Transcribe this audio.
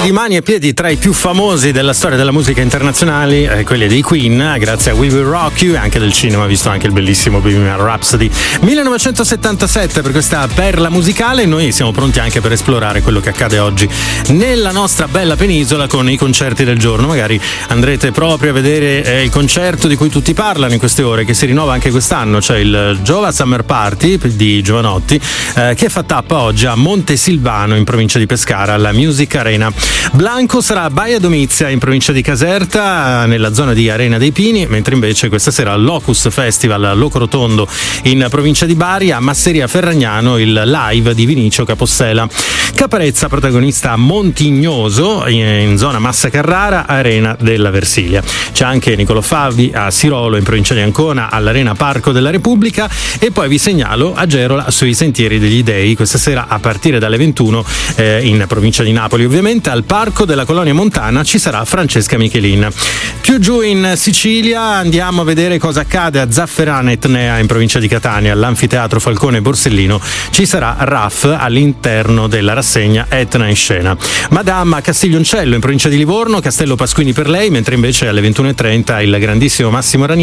di mani e piedi tra i più famosi della storia della musica internazionale, quelli dei Queen, grazie a We Will Rock You, e anche del cinema, visto anche il bellissimo Bohemian Rhapsody. 1977 per questa perla musicale. Noi siamo pronti anche per esplorare quello che accade oggi nella nostra bella penisola con i concerti del giorno. Magari andrete proprio a vedere il concerto di cui tutti parlano in queste ore, che si rinnova anche quest'anno, cioè il Giova Summer Party di Giovanotti, che fa tappa oggi a Montesilvano in provincia di Pescara alla Music Arena. Blanco sarà a Baia Domizia in provincia di Caserta, nella zona di Arena dei Pini, mentre invece questa sera al Locus Festival a Locorotondo in provincia di Bari, a Masseria Ferragnano il live di Vinicio Capostela. Caparezza protagonista a Montignoso in zona Massa Carrara, Arena della Versilia. C'è anche Nicolò Favi a Sirolo in provincia di Ancona all'Arena Parco della Repubblica, e poi vi segnalo a Gerola sui Sentieri degli Dei questa sera a partire dalle 21 in provincia di Napoli. Ovviamente al Parco della Colonia Montana ci sarà Francesca Michelin. Più giù in Sicilia andiamo a vedere cosa accade a Zafferana Etnea in provincia di Catania, all'Anfiteatro Falcone Borsellino ci sarà RAF all'interno della rassegna Etna in scena. Madama a Castiglioncello in provincia di Livorno, Castello Pasquini per lei, mentre invece alle 21:30 il grandissimo Massimo Ranieri